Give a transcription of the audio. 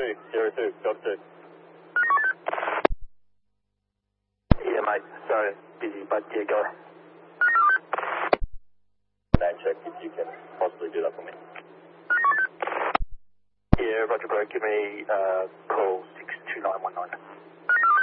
02, job 2. Yeah, mate. Sorry, busy, but yeah, go. Man check if you can possibly do that for me. Yeah, Roger, bro. Give me call 62919.